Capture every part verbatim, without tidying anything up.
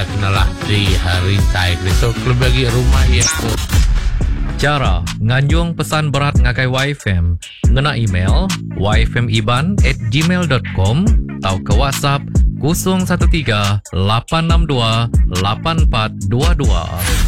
nalah di hari tai itu kalau bagi rumah ya tu. Cara nganjung pesan berat ngakai Y F M ngena email y f m iban at gmail dot com atau ke WhatsApp kosong satu tiga lapan enam dua lapan empat dua dua.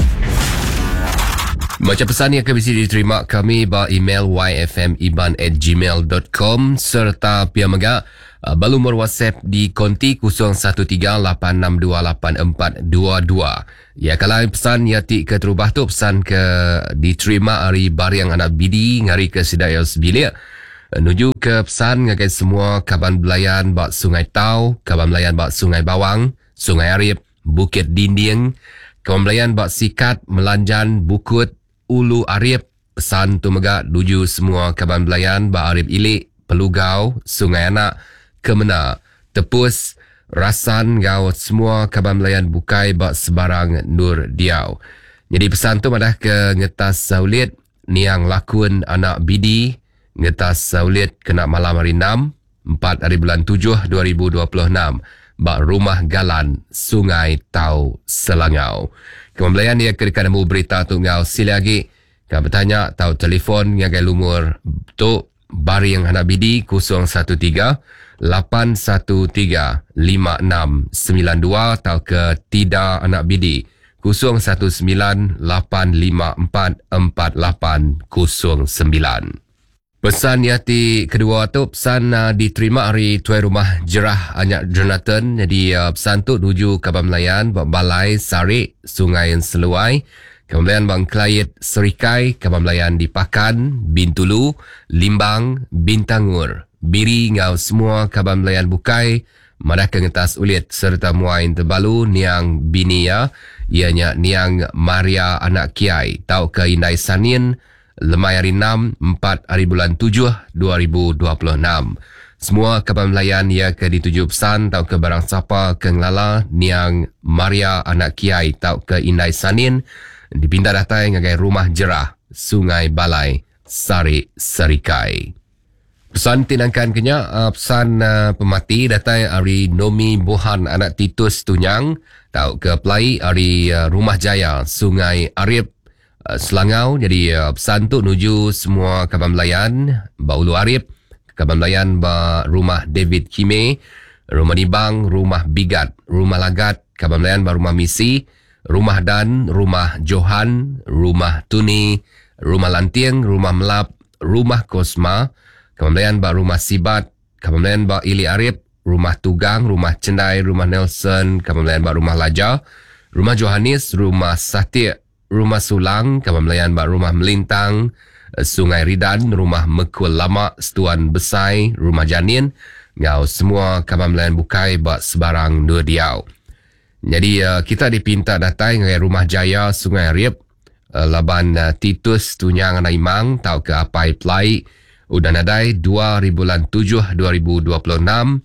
Macam pesan yang kami diterima kami ba email y f m iban at gmail dot com serta pia megak uh, balumur WhatsApp di konti kosong satu tiga lapan enam dua lapan empat dua dua. Ya, kalau pesan ya ti ke terubah tu pesan ke diterima hari bariang anak bidi ngari ke Sidayal Sebilik. Nuju ke pesan ngagai semua kaban belayan bak Sungai Tau, kaban belayan bak Sungai Bawang, Sungai Arif, Bukit Dinding, kaban belayan bak Sikat, Melanjan, Bukut, Ulu Arif. Pesan tu megak nuju semua kaban belayan bak Arif Ilik, Pelugau, Sungai Anak, Kemena, Tepus, Rasan, gau semua kaban belayan bukai bak sebarang Nur Diau. Jadi pesan tu madah ke ngetas saulit niang lakun anak bidi ngetas saulit kena malam hari enam empat hari bulan tujuh dua ribu dua puluh enam bak Rumah Galan Sungai Tau Selangau. Kembalian dia kedekat nemu berita tu ngau sila lagi kau bertanya tahu telefon ngagai lumur tu bari yang anak bidi kosong satu tiga lapan satu tiga lima enam sembilan dua atau ke tidak anak bidi kosong satu sembilan lapan lima empat empat lapan kosong sembilan. Pesan yati kedua tu pesan uh, diterima hari Tuan Rumah Jerah Anyak Jonathan. Jadi uh, pesan tu nuju Kaban Melayan Balai Sarik Sungai Seluai, Kaban Melayan Bang Kelayit Serikai, Kaban Melayan di Pakan, Bintulu, Limbang, Bintangur, Biri ngau semua Kaban Melayan Bukai, Madah Kengetas Ulit serta Muain Terbalu Niang Binia, ianya Niang Maria Anak Kiai, Tau ke Indai Sanin, Lemai hari enam, empat hari bulan tujuh, dua ribu dua puluh enam. Semua kaban melayan ia ke dituju pesan tau ke barang siapa ke ngelala Niang Maria Anak Kiai tau ke Indai Sanin dipindah datai ngagai Rumah Jerah Sungai Balai Sarik Serikai. Pesan tinangkan kenya uh, pesan uh, pemati datai hari Nomi Bohan Anak Titus Tunyang tau ke Pelai hari uh, Rumah Jaya Sungai Arif Uh, Selangau. Jadi uh, pesan tu nuju semua kaban melayan ba Ulu Arif, kaban melayan ba Rumah David Kime, Rumah Nibang, Rumah Bigat, Rumah Lagat, kaban melayan ba Rumah Misi, Rumah Dan, Rumah Johan, Rumah Tuni, Rumah Lantiang, Rumah Melap, Rumah Kosma, kaban melayan ba Rumah Sibat, kaban melayan ba Ili Arif, Rumah Tugang, Rumah Cendai, Rumah Nelson, kaban melayan ba Rumah Laja, Rumah Johannes, Rumah Satir, Rumah Sulang, kaban melayan bak Rumah Melintang, Sungai Ridan, Rumah Mekul Lama, Setuan Besai, Rumah Janin, ngau semua kaban melayan bukai bak sebarang Nur Diau. Jadi uh, kita dipinta datai ngai Rumah Jaya Sungai Arif, uh, laban uh, Titus Tunyang Naimang, tau ke Apai Pelai, udah nadai dua ribu tujuh dua ribu dua puluh enam,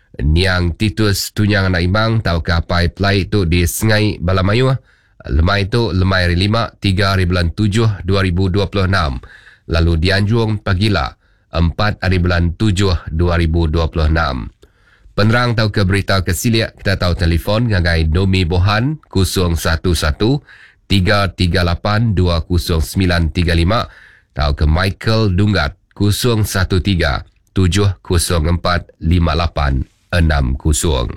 Niang Titus Tunyang Naimang, tau ke Apai Pelai tu di Sengai Balamayu, Lemai itu lemai hari lima, tiga hari bulan tujuh, dua ribu dua puluh enam. Lalu Dianjung Pagila, empat hari bulan tujuh, dua ribu dua puluh enam. Penerang tahu ke berita ke Siliak, kita tahu telefon ngagai Nomi Bohan, kosong satu satu, tiga tiga lapan, dua kosong sembilan tiga lima. Tahu ke Michael Dunggat, kosong satu tiga, tujuh kosong empat, lima lapan enam kosong.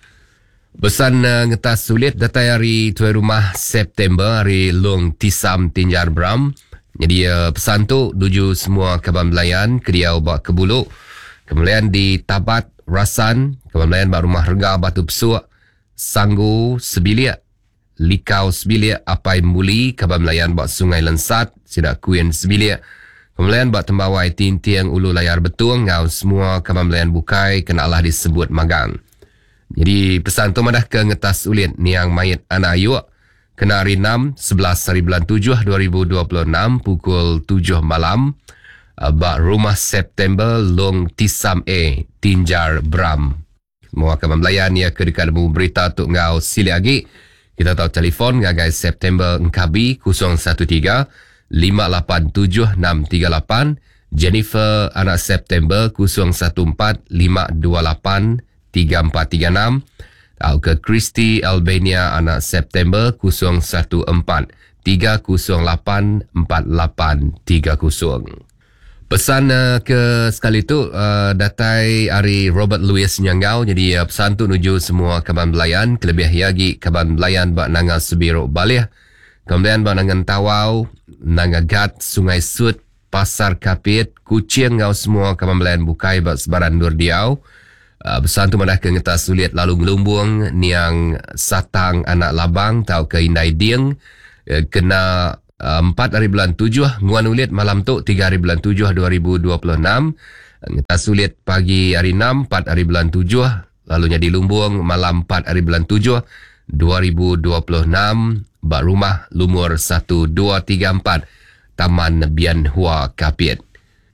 Pesan uh, ngetas sulit datai hari Tuan Rumah September hari Long Tisam Tinjar Bram. Jadi uh, pesan tu tuju semua kaban melayan Kediau bak Kebuluk, kemudian di Tabat Rasan, kaban melayan bak Rumah Rega Batu Pesuk, Sanggu Sebilik, Likau Sebilik, Apai Muli, kaban melayan bak Sungai Lensat, Sidak Kuin Sebilik, kemudian bak Tembawai Tintiang Ulu Layar Betung, ngau semua kaban melayan bukai kenalah disebut magang. Jadi pesan tu madah ke ngetas ulit Niang Mayit Anak Ayuk kena hari enam, sebelas hari bulan tujuh, dua ribu dua puluh enam pukul tujuh malam bak Rumah September Long Tisam A Tinjar Bram. Semua kaban melayan ya kedekat mu berita tu ngau sili lagi. Kita tahu telefon ngagai September Ngkabi kosong satu tiga, lima lapan tujuh enam tiga lapan, Jennifer Anak September kosong satu empat, lima dua lapan tiga empat tiga enam, Tau ke Kristi Albania anak September kosong satu empat tiga kosong lapan empat lapan tiga kosong. Pesan uh, ke sekali tu uh, datai hari Robert Louis Nyangau. Jadi uh, pesan tu nuju semua kaban belayan, kelebih yagi kaban belayan bak nanga Sebirok Balih, kemudian bak nangan Tawau, nanga Gat, Sungai Sut, Pasar Kapit, Kucing ngau semua kaban belayan bukai bak sebaran Nur Diau. Uh, pesan tu madah ke ngetas sulit lalu ngelumbung niang Satang anak Labang tau ke Indai Ding uh, kena uh, empat hari bulan tujuh nguan ulit malam tu tiga hari bulan tujuh dua ribu dua puluh enam, ngetas sulit pagi hari enam empat hari bulan tujuh, lalunya di lumbung malam empat hari bulan tujuh dua ribu dua puluh enam bak rumah lumur satu dua tiga empat Taman Bian Hua Kapit.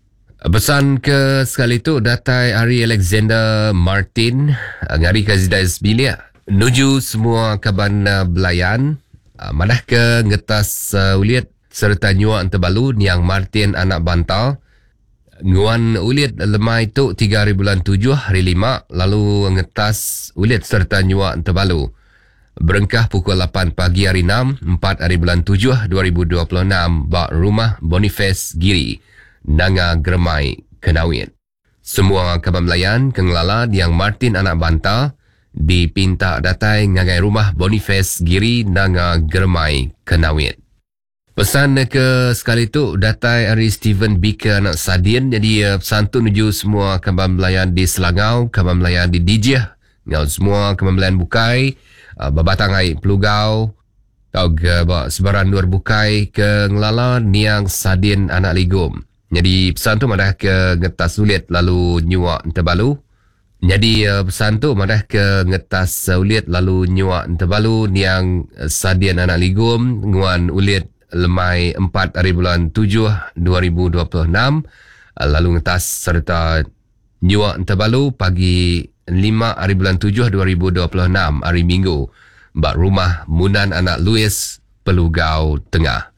Pesan ke sekali tu datai hari Alexander Martin ngari Kazida Esbilia nuju semua kaban uh, belayan uh, madah ke ngetas uh, ulit serta nyuak terbalu niang Martin anak Bantal nguan ulit lemai tu tiga hari bulan tujuh hari lima, lalu ngetas ulit serta nyuak terbalu berengkah pukul lapan pagi hari enam empat hari bulan tujuh dua ribu dua puluh enam bak rumah Boniface Giri Nanga Germai Kenawit. Semua kaban belayan kengelala yang Martin anak Banta dipinta datai ngagai rumah Boniface Giri Nanga Germai Kenawit. Pesan ke sekali tu datai hari Stephen Bika anak Sadin. Jadi uh, pesan tu nuju semua kaban belayan di Selangau, kaban belayan di Dijah, ngau semua kaban belayan bukai uh, babatang ai Pelugau tau ke sebaran Nur bukai ke ngelala niang Sadin anak Ligum. Jadi pesan tu madah ke ngetas sulit lalu nyuak terbalu. Jadi uh, pesan tu madah ke ngetas ulit lalu nyuak terbalu niang Sadian anak Ligum nguan ulit lemai empat hari bulan tujuh dua ribu dua puluh enam, uh, lalu ngetas serta nyuak terbalu pagi lima hari bulan tujuh dua ribu dua puluh enam hari Minggu bak rumah Munan anak Louis Pelugau Tengah.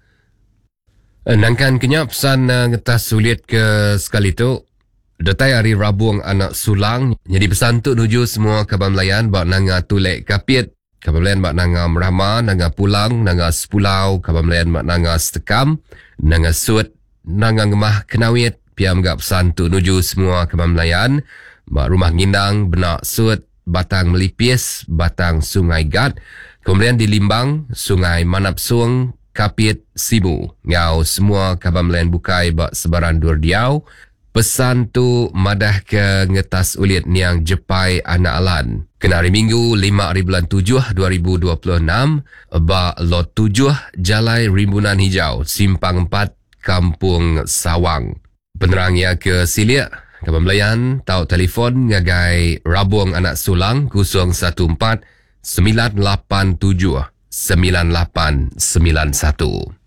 Nangkan kenyap pesan uh, ngetas sulit ke sekali tu datai hari Rabuang anak Sulang. Jadi pesan tu nuju semua kaban melayan bak nanga Tulek Kapit, kaban melayan bak nanga Merama, nanga Pulang, nanga Sepulau, kaban melayan bak nanga Setekam, nanga Sut, nanga Ngemah Kenawit. Piam gak pesan tu nuju semua kaban melayan bak rumah Ngindang, Benak Sut, Batang Melipis, Batang Sungai Gat, kemudian di Limbang, Sungai Manapsung, Kapit Simu. Ngau semua kaban melayan bukai bak sebaran Dur Diau. Pesan tu madah ke ngetas ulit niang Jepai anak Alan. Kena hari Minggu lima hari bulan tujuh dua ribu dua puluh enam bak lot tujuh Jalai Rimbunan Hijau, Simpang empat, Kampung Sawang. Penerang ya ke silia kaban melayan tau telefon ngagai Rabuang anak Sulang kosong satu empat sembilan lapan tujuh sembilan lapan sembilan satu.